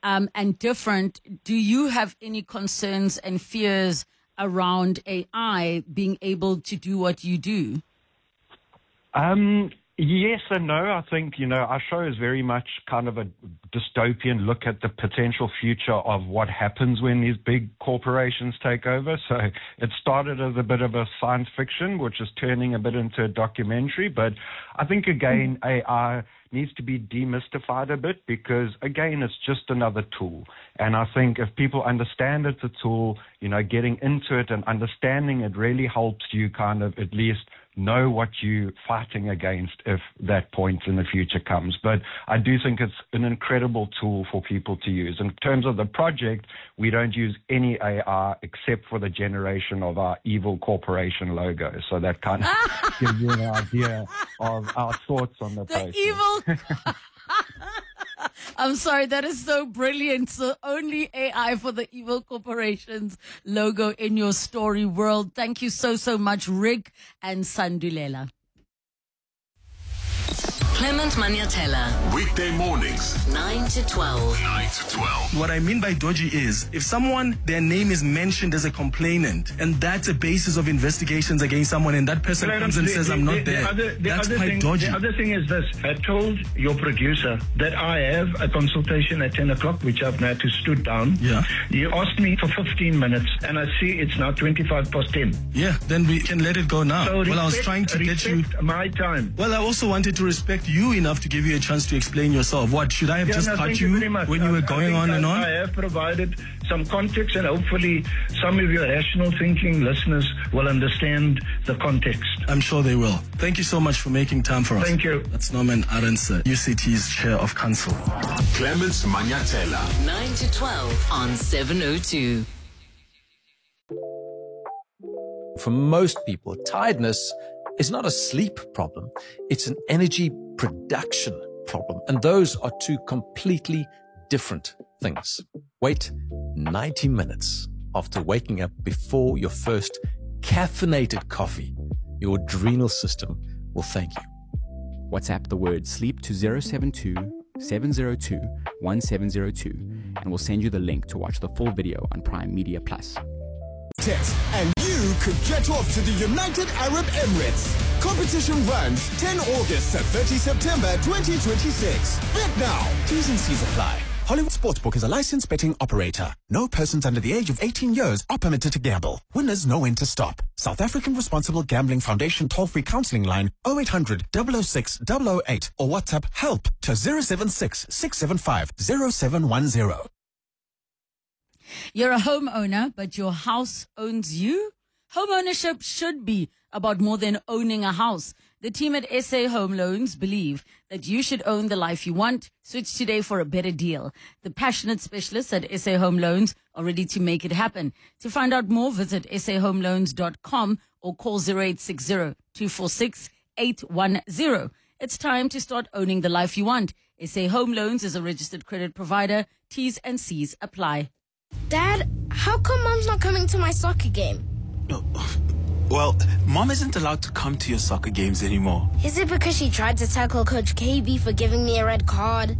and different, do you have any concerns and fears around AI being able to do what you do? Yes and no. I think, our show is very much kind of a dystopian look at the potential future of what happens when these big corporations take over. So it started as a bit of a science fiction, which is turning a bit into a documentary. But I think, again, AI needs to be demystified a bit because, again, it's just another tool. And I think if people understand it's a tool, getting into it and understanding it really helps you kind of at least know what you're fighting against if that point in the future comes. But I do think it's an incredible tool for people to use. In terms of the project, we don't use any AI except for the generation of our evil corporation logo. So that kind of gives you an idea of our thoughts on the process. Evil. I'm sorry, that is so brilliant. So only AI for the evil corporations logo in your story world. Thank you so much, Rick and Sandulela. Clement Maniatella. Weekday mornings, 9 to 12. 9 to 12. What I mean by dodgy is if someone, their name is mentioned as a complainant, and that's a basis of investigations against someone, and that person comes and says, I'm not there. That's quite dodgy. The other thing is this. I told your producer that I have a consultation at 10 o'clock, which I've now to stood down. Yeah. You asked me for 15 minutes, and I see it's now 25 past 10. Yeah, then we can let it go now. So I was trying to get you my time. Well, I also wanted to respect you enough to give you a chance to explain yourself. What, should I have just cut you when you were going on and on? I have provided some context, and hopefully some of your rational thinking listeners will understand the context. I'm sure they will. Thank you so much for making time for us. Thank you. That's Norman Arendse, UCT's Chair of Council. Clements Maniatella. 9 to 12 on 702. For most people, tiredness is not a sleep problem. It's an energy production problem. And those are two completely different things. Wait 90 minutes after waking up before your first caffeinated coffee. Your adrenal system will thank you. WhatsApp the word sleep to 072 702 1702 and we'll send you the link to watch the full video on Prime Media Plus. And you could get off to the United Arab Emirates. Competition runs 10 August to 30 September 2026. Bet now. T's and C's apply. Hollywood Sportsbook is a licensed betting operator. No persons under the age of 18 years are permitted to gamble. Winners know when to stop. South African Responsible Gambling Foundation toll-free counseling line 0800 006 008 or WhatsApp help to 076 675 0710. You're a homeowner, but your house owns you? Home ownership should be about more than owning a house. The team at SA Home Loans believe that you should own the life you want. Switch today for a better deal. The passionate specialists at SA Home Loans are ready to make it happen. To find out more, visit sahomeloans.com or call 0860 246 810. It's time to start owning the life you want. SA Home Loans is a registered credit provider. T's and C's apply. Dad, how come Mom's not coming to my soccer game? Well, Mom isn't allowed to come to your soccer games anymore. Is it because she tried to tackle Coach KB for giving me a red card?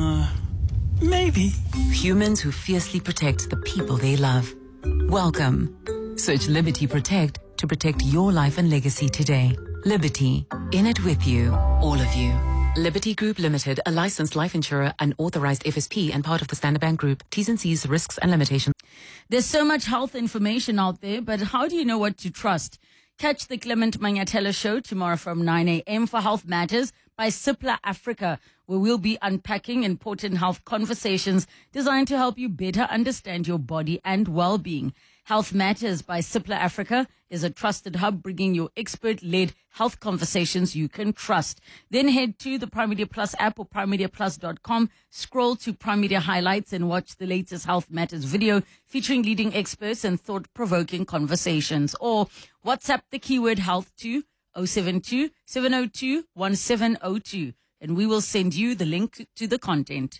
Maybe. Humans who fiercely protect the people they love. Welcome. Search Liberty Protect to protect your life and legacy today. Liberty. In it with you. All of you. Liberty Group Limited, a licensed life insurer, an authorized FSP, and part of the Standard Bank Group. T's and C's, risks and limitations. There's so much health information out there, but how do you know what to trust? Catch the Clement Maniatella Show tomorrow from 9 a.m. for Health Matters by Cipla Africa, where we'll be unpacking important health conversations designed to help you better understand your body and well-being. Health Matters by Cipla Africa is a trusted hub bringing you expert-led health conversations you can trust. Then head to the Prime Media Plus app or primemediaplus.com, scroll to Prime Media Highlights and watch the latest Health Matters video featuring leading experts and thought-provoking conversations. Or WhatsApp the keyword health to 072 702 1702 and we will send you the link to the content.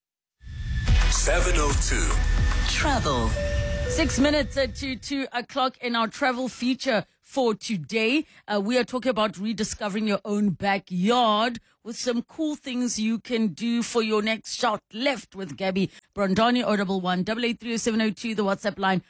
702. Travel. 6 minutes to 2 o'clock in our travel feature for today. We are talking about rediscovering your own backyard with some cool things you can do for your next shot left with Gabby Brondani, 011 8830702, the WhatsApp line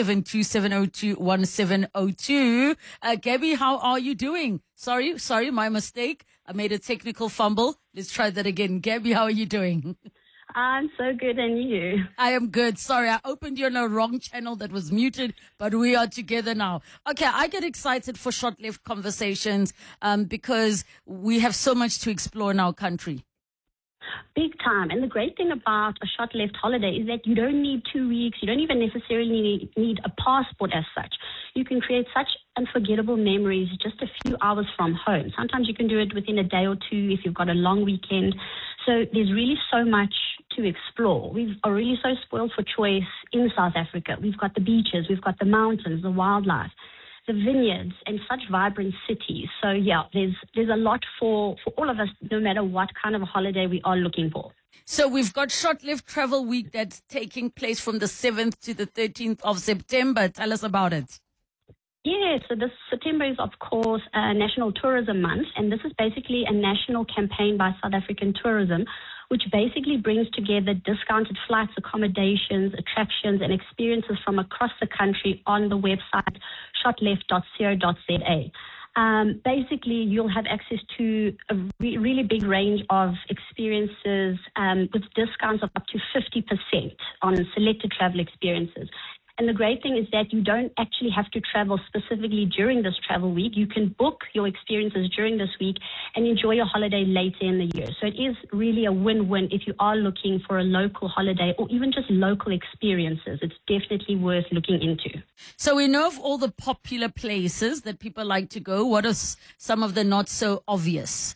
0727021702. Gabby, how are you doing? Sorry, my mistake. I made a technical fumble. Let's try that again. Gabby, how are you doing? I'm so good, and you? I am good. Sorry, I opened you on a wrong channel that was muted, but we are together now. Okay, I get excited for Short Left Conversations because we have so much to explore in our country. Big time. And the great thing about a Short Left holiday is that you don't need 2 weeks. You don't even necessarily need a passport as such. You can create such unforgettable memories just a few hours from home. Sometimes you can do it within a day or two if you've got a long weekend. So there's really so much to explore. We are really so spoiled for choice in South Africa. We've got the beaches, we've got the mountains, the wildlife, the vineyards, and such vibrant cities. So yeah, there's a lot for all of us, no matter what kind of a holiday we are looking for. So we've got Short Left Travel Week that's taking place from the 7th to the 13th of September. Tell us about it. Yeah, so this September is, of course, National Tourism Month, and this is basically a national campaign by South African Tourism, which basically brings together discounted flights, accommodations, attractions, and experiences from across the country on the website shortleft.co.za. Basically, you'll have access to a really big range of experiences with discounts of up to 50% on selected travel experiences. And the great thing is that you don't actually have to travel specifically during this travel week. You can book your experiences during this week and enjoy your holiday later in the year. So it is really a win-win if you are looking for a local holiday or even just local experiences. It's definitely worth looking into. So we know of all the popular places that people like to go. What are some of the not so obvious?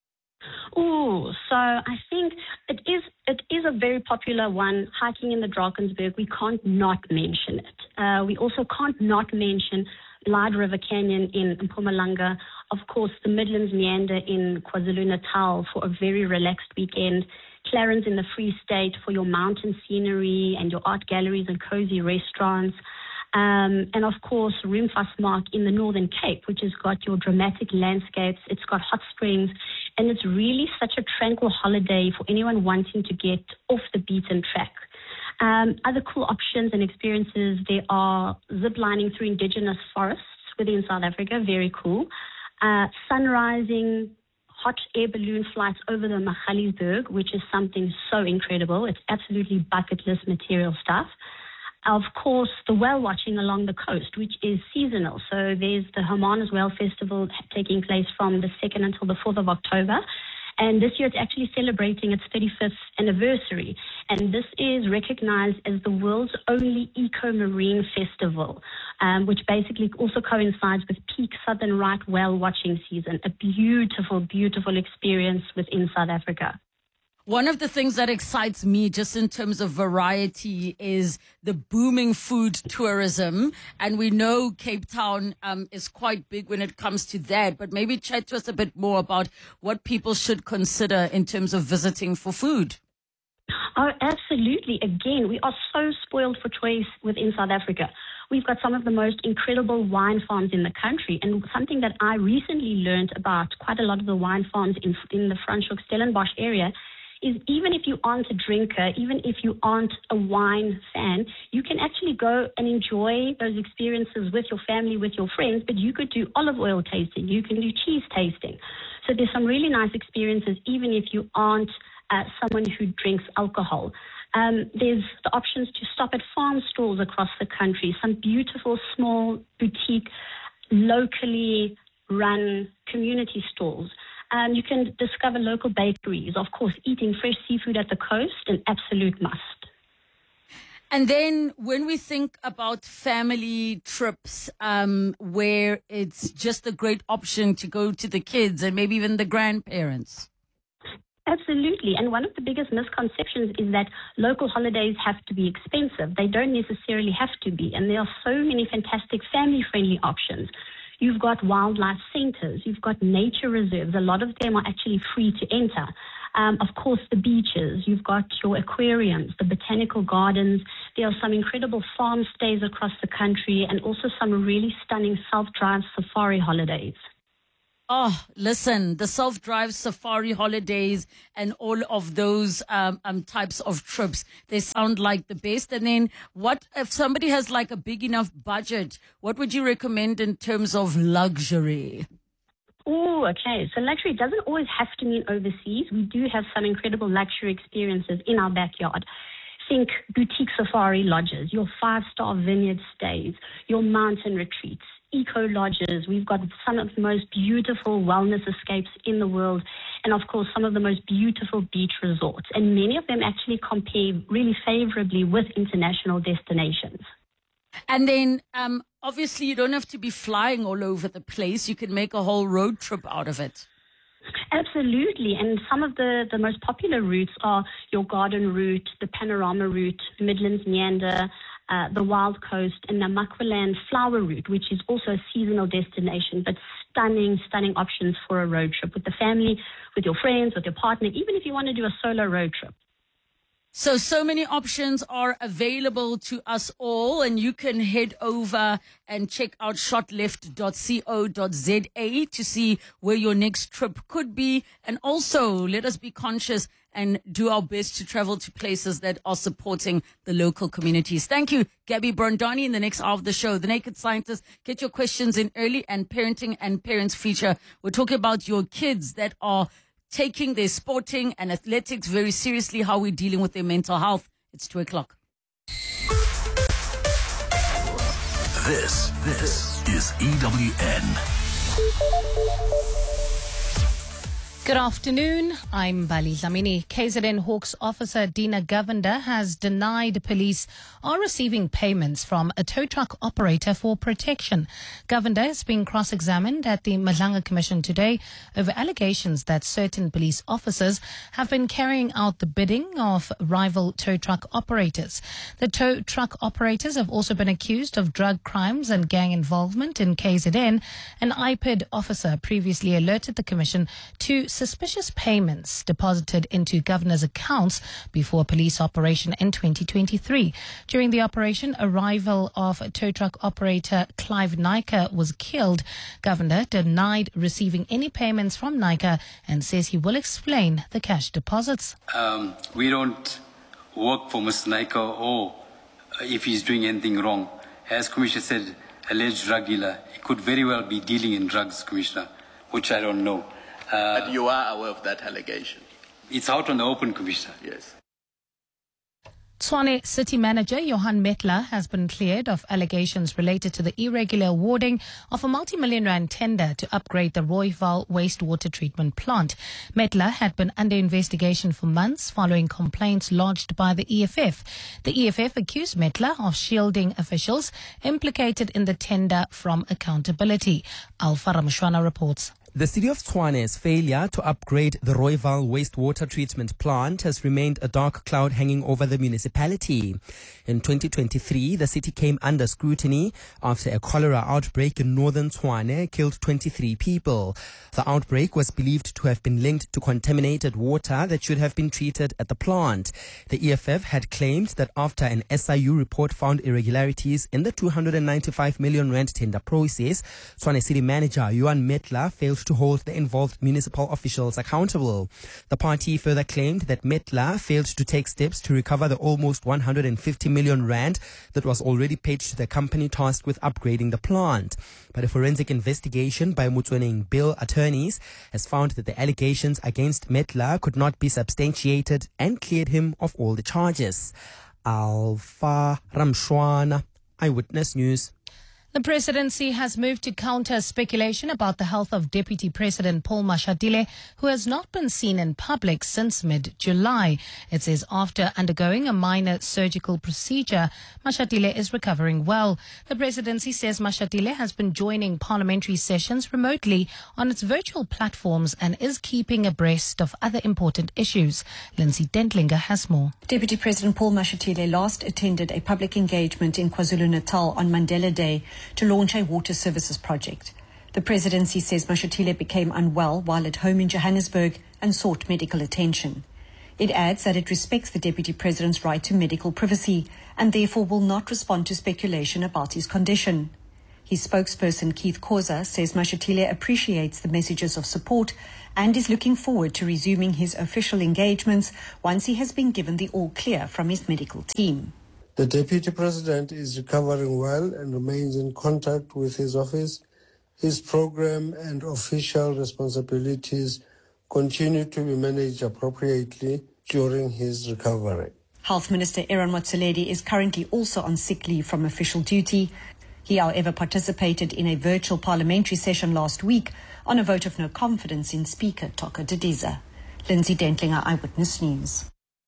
Oh, so I think it is a very popular one, hiking in the Drakensberg. We can't not mention it. We also can't not mention Lied River Canyon in Mpumalanga. Of course, the Midlands Meander in KwaZulu-Natal for a very relaxed weekend. Clarens in the Free State for your mountain scenery and your art galleries and cozy restaurants. And of course, Rimfasmark in the Northern Cape, which has got your dramatic landscapes. It's got hot springs, and it's really such a tranquil holiday for anyone wanting to get off the beaten track. Other cool options and experiences, there are zip lining through indigenous forests within South Africa, very cool. Sunrising, hot air balloon flights over the Magaliesberg, which is something so incredible. It's absolutely bucket list material stuff. Of course, the whale watching along the coast, which is seasonal. So there's the Hermanus Whale Festival taking place from the 2nd until the 4th of October. And this year it's actually celebrating its 35th anniversary. And this is recognized as the world's only eco-marine festival, which basically also coincides with peak southern right whale watching season. A beautiful, beautiful experience within South Africa. One of the things that excites me just in terms of variety is the booming food tourism. And we know Cape Town is quite big when it comes to that. But maybe chat to us a bit more about what people should consider in terms of visiting for food. Oh, absolutely. Again, we are so spoiled for choice within South Africa. We've got some of the most incredible wine farms in the country. And something that I recently learned about quite a lot of the wine farms in the Franschhoek-Stellenbosch area is even if you aren't a drinker, even if you aren't a wine fan, you can actually go and enjoy those experiences with your family, with your friends, but you could do olive oil tasting, you can do cheese tasting. So there's some really nice experiences, even if you aren't someone who drinks alcohol. There's the options to stop at farm stalls across the country, some beautiful small boutique, locally run community stalls. You can discover local bakeries. Of course, eating fresh seafood at the coast, an absolute must. And then when we think about family trips, where it's just a great option to go to the kids and maybe even the grandparents. Absolutely. And one of the biggest misconceptions is that local holidays have to be expensive. They don't necessarily have to be. And there are so many fantastic family-friendly options. You've got wildlife centers. You've got nature reserves. A lot of them are actually free to enter. Of course, the beaches. You've got your aquariums, the botanical gardens. There are some incredible farm stays across the country and also some really stunning self-drive safari holidays. Oh, listen, the self-drive safari holidays and all of those types of trips, they sound like the best. And then what if somebody has like a big enough budget? What would you recommend in terms of luxury? Oh, okay. So luxury doesn't always have to mean overseas. We do have some incredible luxury experiences in our backyard. Think boutique safari lodges, your 5-star vineyard stays, your mountain retreats, eco lodges. We've got some of the most beautiful wellness escapes in the world, and of course some of the most beautiful beach resorts. And many of them actually compare really favorably with international destinations. And then obviously you don't have to be flying all over the place. You can make a whole road trip out of it. Absolutely. And some of the most popular routes are your garden route, the panorama route, Midlands Meander, the Wild Coast, and the Makwaland flower route, which is also a seasonal destination, but stunning options for a road trip with the family, with your friends, with your partner, even if you want to do a solo road trip. So many options are available to us all, and you can head over and check out shotleft.co.za to see where your next trip could be. And also, let us be conscious and do our best to travel to places that are supporting the local communities. Thank you, Gabby Brondani. In the next hour of the show, The Naked Scientist, get your questions in early, and parenting and parents feature. We're talking about your kids that are taking their sporting and athletics very seriously, how we're dealing with their mental health. It's 2:00. This is EWN. Good afternoon, I'm Bali Dlamini. KZN Hawks officer Dina Govender has denied police are receiving payments from a tow truck operator for protection. Govender is being cross-examined at the Madlanga Commission today over allegations that certain police officers have been carrying out the bidding of rival tow truck operators. The tow truck operators have also been accused of drug crimes and gang involvement in KZN. An IPID officer previously alerted the Commission to suspicious payments deposited into Governor's accounts before a police operation in 2023. During the operation, a rival of tow truck operator Clive Nyka was killed. Governor denied receiving any payments from Nyka and says he will explain the cash deposits. We don't work for Mr. Nyka or if he's doing anything wrong. As Commissioner said, alleged drug dealer, he could very well be dealing in drugs, Commissioner, which I don't know. But you are aware of that allegation? It's out on the open, Commissioner. Yes. Tshwane City Manager Johan Metler has been cleared of allegations related to the irregular awarding of a multi-million rand tender to upgrade the Rooiwal wastewater treatment plant. Metler had been under investigation for months following complaints lodged by the EFF. The EFF accused Metler of shielding officials implicated in the tender from accountability. Alpha Ramshwana reports. The city of Tshwane's failure to upgrade the Rooiwal wastewater treatment plant has remained a dark cloud hanging over the municipality. In 2023, the city came under scrutiny after a cholera outbreak in northern Tshwane killed 23 people. The outbreak was believed to have been linked to contaminated water that should have been treated at the plant. The EFF had claimed that after an SIU report found irregularities in the 295 million rand tender process, Tshwane City Manager Johan Metler failed to hold the involved municipal officials accountable. The party further claimed that Metler failed to take steps to recover the almost 150 million rand that was already paid to the company tasked with upgrading the plant. But a forensic investigation by Mutsueneng Bill attorneys has found that the allegations against Metler could not be substantiated and cleared him of all the charges. Alpha Ramshwana, Eyewitness News. The presidency has moved to counter speculation about the health of Deputy President Paul Mashatile, who has not been seen in public since mid-July. It says after undergoing a minor surgical procedure, Mashatile is recovering well. The presidency says Mashatile has been joining parliamentary sessions remotely on its virtual platforms and is keeping abreast of other important issues. Lindsay Dentlinger has more. Deputy President Paul Mashatile last attended a public engagement in KwaZulu-Natal on Mandela Day to launch a water services project. The presidency says Mashatile became unwell while at home in Johannesburg and sought medical attention. It adds that it respects the deputy president's right to medical privacy and therefore will not respond to speculation about his condition. His spokesperson, Keith Khoza, says Mashatile appreciates the messages of support and is looking forward to resuming his official engagements once he has been given the all-clear from his medical team. The Deputy President is recovering well and remains in contact with his office. His program and official responsibilities continue to be managed appropriately during his recovery. Health Minister Aaron Motsoaledi is currently also on sick leave from official duty. He, however, participated in a virtual parliamentary session last week on a vote of no confidence in Speaker Toka Didiza. Lindsay Dentlinger, Eyewitness News.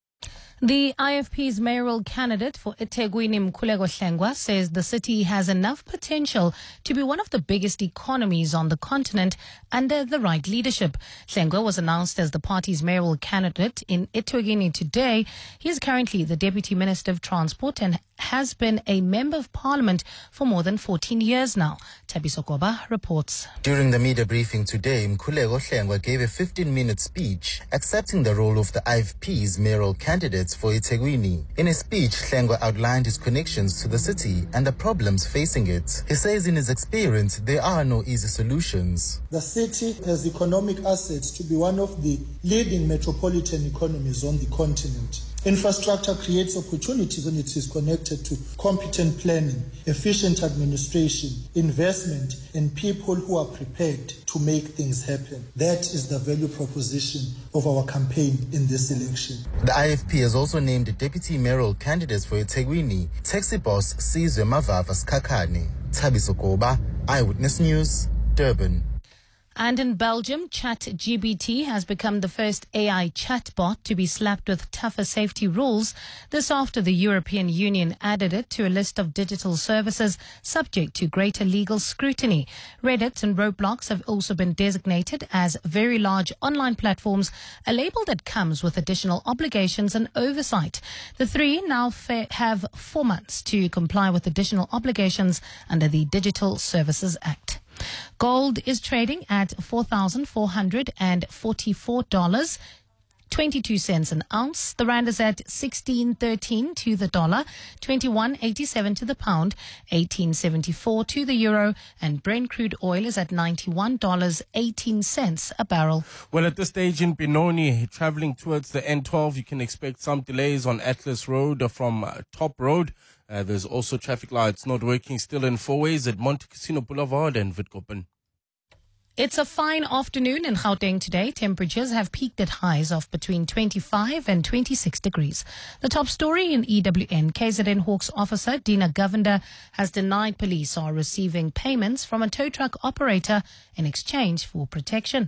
The IFP's mayoral candidate for eThekwini, Mkhuleko Hlengwa, says the city has enough potential to be one of the biggest economies on the continent under the right leadership. Hlengwa was announced as the party's mayoral candidate in eThekwini today. He is currently the Deputy Minister of Transport and has been a Member of Parliament for more than 14 years now. Thabiso Goba reports. During the media briefing today, Mkhuleko Hlengwa gave a 15-minute speech accepting the role of the IFP's mayoral candidate for eThekwini. In his speech, Hlengwa outlined his connections to the city and the problems facing it. He says in his experience, there are no easy solutions. The city has economic assets to be one of the leading metropolitan economies on the continent. Infrastructure creates opportunities when it is connected to competent planning, efficient administration, investment, and people who are prepared to make things happen. That is the value proposition of our campaign in this election. The IFP has also named a deputy mayoral candidate for eThekwini, taxi boss Sizwe Mavava Skakane. Thabiso Goba, Eyewitness News, Durban. And in Belgium, ChatGPT has become the first AI chatbot to be slapped with tougher safety rules. This after the European Union added it to a list of digital services subject to greater legal scrutiny. Reddit and Roblox have also been designated as very large online platforms, a label that comes with additional obligations and oversight. The three now have 4 months to comply with additional obligations under the Digital Services Act. Gold is trading at $4,444.22 an ounce. The rand is at 16.13 to the dollar, 21.87 to the pound, 18.74 to the euro, and Brent crude oil is at $91.18 a barrel. Well, at this stage in Benoni, traveling towards the N12, you can expect some delays on Atlas Road from Top Road. There's also traffic lights not working still in four ways at Monte Cassino Boulevard and Witkoppen. It's a fine afternoon in Gauteng today. Temperatures have peaked at highs of between 25 and 26 degrees. The top story in EWN, KZN Hawks officer Dina Govender has denied police are receiving payments from a tow truck operator in exchange for protection.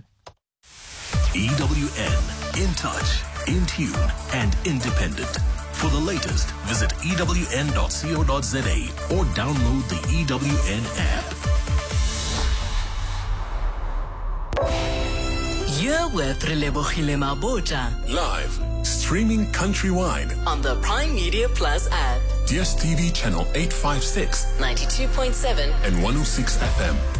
EWN, in touch, in tune and independent. For the latest, visit ewn.co.za or download the EWN app. You're with Relebohile Mabota. Live, streaming countrywide On the Prime Media Plus app. DSTV channel 856, 92.7 and 106 FM.